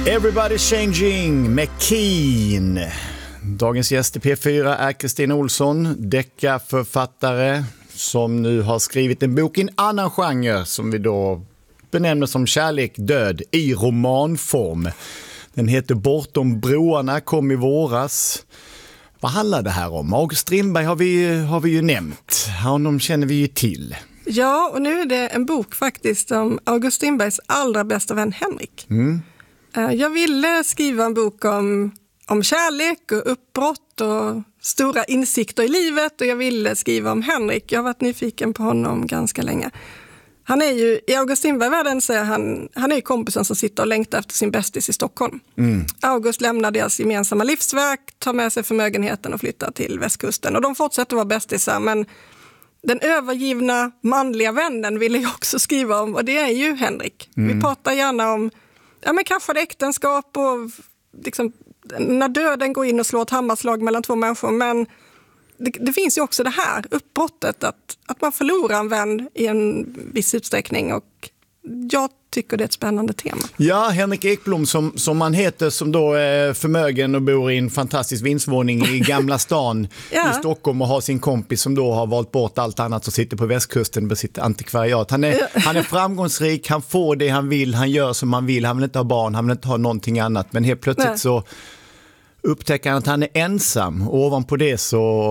Everybody Changing med Keen. Dagens gäst i P4 är Kristina Olsson, deckarförfattare som nu har skrivit en bok i en annan genre som vi då benämner som Kärlek, död i romanform. Den heter Bortom broarna, kom i våras. Vad handlar det här om? August Strindberg har vi ju nämnt. Honom känner vi ju till. Ja, och nu är det en bok faktiskt om August Strindbergs allra bästa vän Henrik. Jag ville skriva en bok om kärlek och uppbrott och stora insikter i livet, och jag ville skriva om Henrik. Jag har varit nyfiken på honom ganska länge. Han är ju, i August Strindberg-världen säger han är ju kompisen som sitter och längtar efter sin bästis i Stockholm. August lämnar deras gemensamma livsverk, tar med sig förmögenheten och flyttar till västkusten. Och de fortsätter vara bästisar, men den övergivna manliga vännen ville jag också skriva om, och det är ju Henrik. Vi pratar gärna om kraschade äktenskap och liksom, när döden går in och slår ett hammarslag mellan två människor, men det finns ju också det här uppbrottet att man förlorar en vän i en viss utsträckning, och jag tycker det är ett spännande tema. Ja, Henrik Ekblom som han heter, som då är förmögen och bor i en fantastisk vindsvåning i Gamla stan i Stockholm och har sin kompis som då har valt bort allt annat och sitter på västkusten med sitt antikvariat. Han är framgångsrik, han får det han vill, han gör som han vill inte ha barn, han vill inte ha någonting annat, men helt plötsligt så upptäcker han att han är ensam, och ovanpå det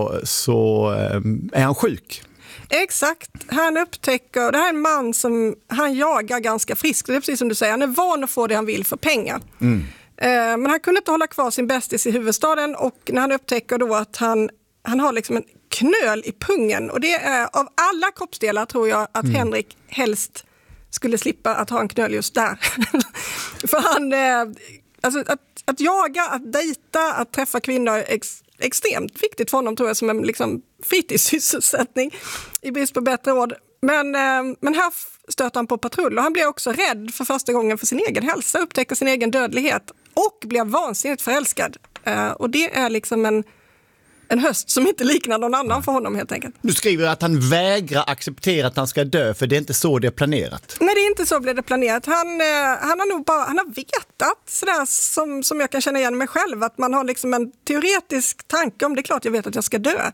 så är han sjuk. Exakt, han upptäcker, det här är en man som han jagar ganska friskt, det är precis som du säger, han är van att få det han vill för pengar. Men han kunde inte hålla kvar sin bästis i huvudstaden, och när han upptäcker då att han har liksom en knöl i pungen, och det är av alla kroppsdelar tror jag att Henrik helst skulle slippa att ha en knöl just där. För han, alltså att jaga, att dejta, att träffa kvinnor är extremt viktigt för honom, tror jag, som en liksom fritidssysselsättning i brist på bättre ord. Men här stöter han på patrull, och han blir också rädd för första gången för sin egen hälsa, upptäcker sin egen dödlighet och blir vansinnigt förälskad. Och det är liksom en höst som inte liknar någon annan för honom, helt enkelt. Du skriver att han vägrar acceptera att han ska dö, för det är inte så det är planerat. Nej, det är inte så blev det planerat. Han har vetat sådär som jag kan känna igen mig själv, att man har liksom en teoretisk tanke om det är klart jag vet att jag ska dö.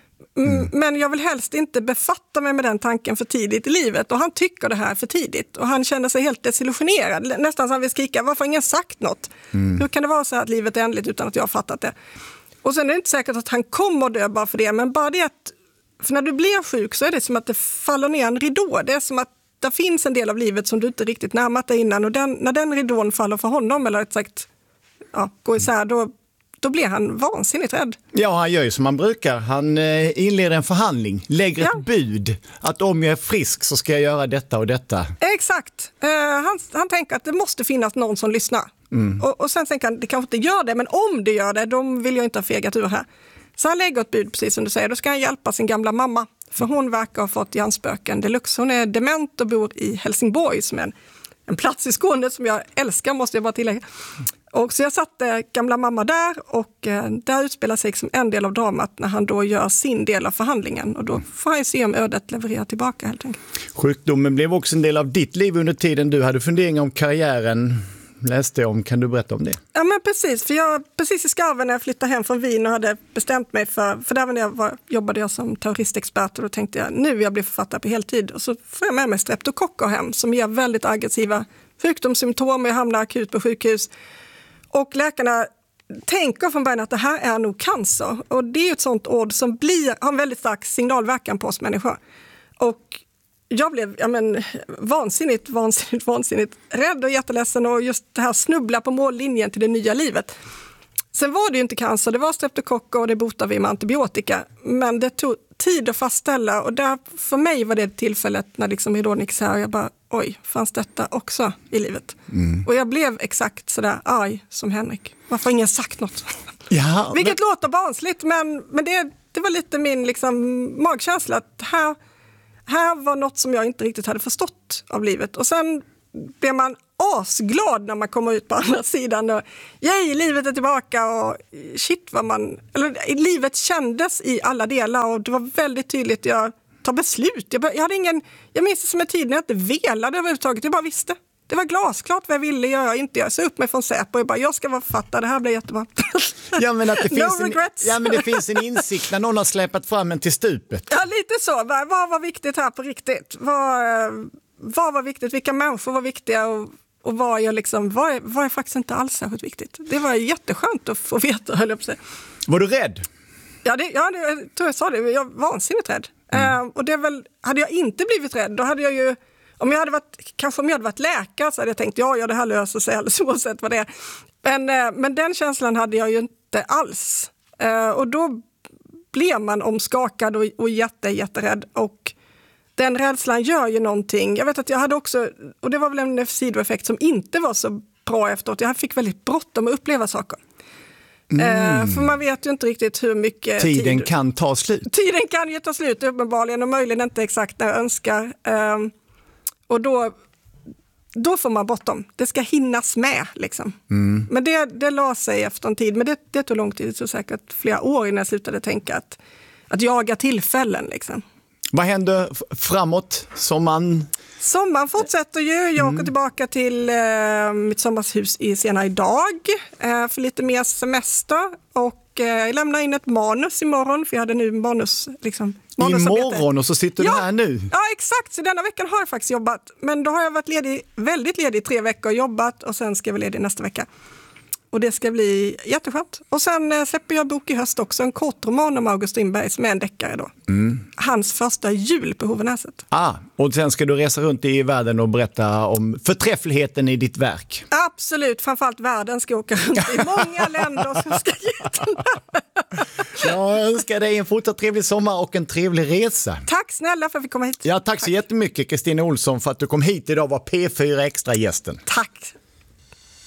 Men jag vill helst inte befatta mig med den tanken för tidigt i livet, och han tycker det här för tidigt, och han känner sig helt desillusionerad, nästan som han vill skrika, varför har ingen sagt något? Hur kan det vara så att livet är ändligt utan att jag har fattat det? Och sen är det inte säkert att han kommer dö bara för det, men bara det att, för när du blir sjuk så är det som att det faller ner en ridå. Det är som att det finns en del av livet som du inte riktigt närmat dig innan, och när den ridån faller för honom, eller rätt sagt går isär, då blir han vansinnigt rädd. Ja, han gör ju som man brukar. Han inleder en förhandling, lägger ett bud att om jag är frisk så ska jag göra detta och detta. Exakt. Han tänker att det måste finnas någon som lyssnar. Och sen tänker han, det kanske inte gör det, men om det gör det, då vill jag inte ha fegat ur här. Så han lägger ett bud, precis som du säger. Då ska han hjälpa sin gamla mamma, för hon verkar ha fått hjärnspöken deluxe. Hon är dement och bor i Helsingborg, som är en plats i Skåne som jag älskar, måste jag bara tillägga. Och så jag satte gamla mamma där, och där utspelar sig som en del av dramat när han då gör sin del av förhandlingen, och då får han se om ödet levererar tillbaka, helt enkelt. Sjukdomen blev också en del av ditt liv under tiden du hade funderingar om karriären, läste jag om. Kan du berätta om det? Ja, men precis, för jag precis i skarven när jag flyttade hem från Wien och hade bestämt mig för där när jobbade jag som terroristexpert, och då tänkte jag, nu vill jag bli författare på heltid, och så får jag med mig streptokocker hem som ger väldigt aggressiva sjukdomssymptom, och jag hamnar akut på sjukhus. Och läkarna tänker från början att det här är nog cancer. Och det är ju ett sånt ord som har en väldigt stark signalverkan på oss människor. Och jag blev vansinnigt rädd och jätteledsen, och just det här snubbla på mållinjen till det nya livet. Sen var det ju inte cancer, det var streptokocker, och det botade vi med antibiotika. Men det tog tid att fastställa, och där för mig var det tillfället när liksom ridån gick så här, och jag bara, oj, fanns detta också i livet? Och jag blev exakt sådär arg som Henrik. Varför har ingen sagt något? Ja, vilket låter barnsligt, men det var lite min liksom magkänsla, att här var något som jag inte riktigt hade förstått av livet. Och sen blir man asglad när man kommer ut på andra sidan, och livet är tillbaka, och shit livet kändes i alla delar, och det var väldigt tydligt. Jag tar beslut. Jag minns det som en tid när jag inte velade överhuvudtaget, jag bara visste. Det var glasklart vad jag ville göra och inte. Jag sa upp mig från Säpo och bara, jag ska vara författare, det här blir jättebra. Ja, men att det finns no det finns en insikt när någon har släpat fram en till stupet. Ja, lite så. Vad var viktigt här på riktigt? Vad var viktigt? Vilka människor var viktiga? Och vad är faktiskt inte alls särskilt viktigt. Det var jätteskönt att få veta, höll jag på att säga. Var du rädd? Ja, det tror jag sa det. Jag var vansinnigt rädd. Och det är väl, hade jag inte blivit rädd, då hade jag ju, om jag hade varit läkare så hade jag tänkt, ja det här löser sig alldeles oavsett vad det är. Men den känslan hade jag ju inte alls. Och då blev man omskakad och jätterädd. Och den rädslan gör ju någonting. Jag vet att jag hade också, och det var väl en sidoeffekt som inte var så bra efteråt. Jag fick väldigt bråttom att uppleva saker. För man vet ju inte riktigt hur mycket tiden kan ta slut. Tiden kan ju ta slut uppenbarligen och möjligen inte exakt när jag önskar. Och då får man bråttom. Det ska hinnas med liksom. Men det la sig efter en tid. Men det tog lång tid, så säkert flera år innan jag slutade tänka att jaga tillfällen liksom. Vad händer framåt? Sommaren fortsätter ju. Jag åker tillbaka till mitt sommarhus senare idag för lite mer semester. Och jag lämnar in ett manus imorgon, för jag hade nu manusarbete. Imorgon och så sitter du här nu? Ja, exakt. Så denna veckan har jag faktiskt jobbat. Men då har jag varit väldigt ledig 3 veckor och jobbat, och sen ska jag vara ledig nästa vecka. Och det ska bli jätteskönt. Och sen släpper jag bok i höst också, en kortroman om August Strindberg som är en deckare då. Hans första jul på Hovenäset. Och sen ska du resa runt i världen och berätta om förträffligheten i ditt verk. Absolut, framförallt världen ska åka runt i många länder som ska Jag önskar dig en fortsatt trevlig sommar och en trevlig resa. Tack snälla för att vi kom hit. Ja, tack så jättemycket Kristina Olsson för att du kom hit idag och var P4 Extra-gästen. Tack.